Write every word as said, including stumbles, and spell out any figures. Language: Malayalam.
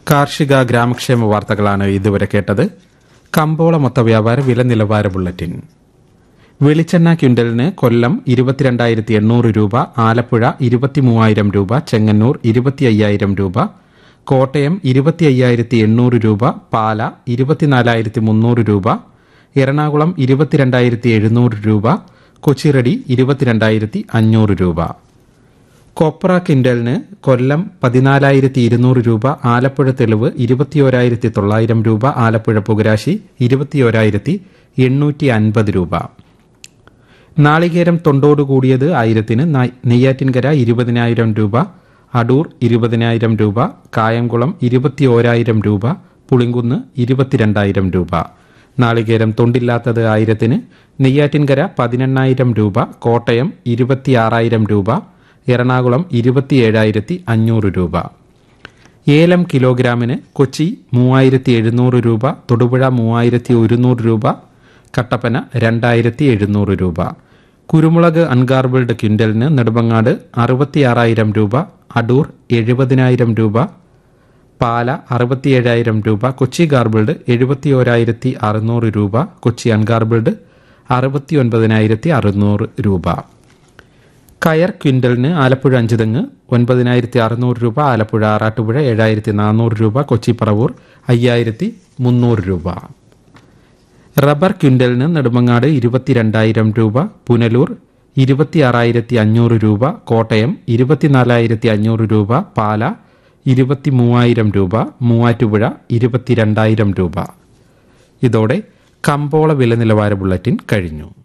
കാർഷിക ഗ്രാമക്ഷേമ വാർത്തകളാണ് ഇതുവരെ കേട്ടത്. കമ്പോള മൊത്ത വ്യാപാര വില നിലവാര ബുള്ളറ്റിൻ. വെളിച്ചെണ്ണ ക്വിന്റലിന് കൊല്ലം ഇരുപത്തിരണ്ടായിരത്തി എണ്ണൂറ് രൂപ, ആലപ്പുഴ ഇരുപത്തിമൂവായിരം രൂപ, ചെങ്ങന്നൂർ ഇരുപത്തി അയ്യായിരം രൂപ, കോട്ടയം ഇരുപത്തി അയ്യായിരത്തി എണ്ണൂറ് രൂപ, പാല ഇരുപത്തിനാലായിരത്തി മുന്നൂറ് രൂപ, എറണാകുളം ഇരുപത്തിരണ്ടായിരത്തി എഴുന്നൂറ് രൂപ, കൊച്ചിറടി ഇരുപത്തിരണ്ടായിരത്തി അഞ്ഞൂറ് രൂപ. കൊപ്ര ക്വിന്റലിന് കൊല്ലം പതിനാലായിരത്തി ഇരുന്നൂറ് രൂപ, ആലപ്പുഴ തെളിവ് ഇരുപത്തിയോരായിരത്തി തൊള്ളായിരം രൂപ, ആലപ്പുഴ പുകരാശി ഇരുപത്തിയോരായിരത്തി എണ്ണൂറ്റി അൻപത് രൂപ. നാളികേരം തൊണ്ടോടുകൂടിയത് ആയിരത്തിന് നെയ്യാറ്റിൻകര ഇരുപതിനായിരം രൂപ, അടൂർ ഇരുപതിനായിരം രൂപ, കായംകുളം ഇരുപത്തിയോരായിരം രൂപ, പുളിങ്കുന്ന് ഇരുപത്തിരണ്ടായിരം രൂപ. നാളികേരം തൊണ്ടില്ലാത്തത് ആയിരത്തിന് നെയ്യാറ്റിൻകര പതിനെണ്ണായിരം രൂപ, കോട്ടയം ഇരുപത്തിയാറായിരം രൂപ, എറണാകുളം ഇരുപത്തിയേഴായിരത്തി അഞ്ഞൂറ് രൂപ. ഏലം കിലോഗ്രാമിന് കൊച്ചി മൂവായിരത്തി എഴുന്നൂറ് രൂപ, തൊടുപുഴ മൂവായിരത്തി ഒരുന്നൂറ് രൂപ, കട്ടപ്പന രണ്ടായിരത്തി എഴുന്നൂറ് രൂപ. കുരുമുളക് അൺഗാർബിൾഡ് ക്വിന്റലിന് നെടുമങ്ങാട് അറുപത്തിയാറായിരം രൂപ, അടൂർ എഴുപതിനായിരം രൂപ, പാല അറുപത്തിയേഴായിരം രൂപ, കൊച്ചി ഗാർബിൾഡ് എഴുപത്തിയോരായിരത്തി അറുന്നൂറ് രൂപ, കൊച്ചി അൺഗാർബിൾഡ് അറുപത്തി ഒൻപതിനായിരത്തി അറുന്നൂറ് രൂപ. കയർ ക്വിന്റലിന് ആലപ്പുഴ അഞ്ചുതെങ്ങ് ഒൻപതിനായിരത്തി അറുന്നൂറ് രൂപ, ആലപ്പുഴ ആറാട്ടുപുഴ ഏഴായിരത്തി നാനൂറ് രൂപ, കൊച്ചി പറവൂർ അയ്യായിരത്തി മുന്നൂറ് രൂപ. റബ്ബർ ക്വിന്റലിന് നെടുമങ്ങാട് ഇരുപത്തിരണ്ടായിരം രൂപ, പുനലൂർ ഇരുപത്തിയാറായിരത്തി അഞ്ഞൂറ് രൂപ, കോട്ടയം ഇരുപത്തിനാലായിരത്തി അഞ്ഞൂറ് രൂപ, പാല ഇരുപത്തി മൂവായിരം രൂപ, മൂവാറ്റുപുഴ ഇരുപത്തിരണ്ടായിരം രൂപ. ഇതോടെ കമ്പോള വില നിലവാര ബുള്ളറ്റിൻ കഴിഞ്ഞു.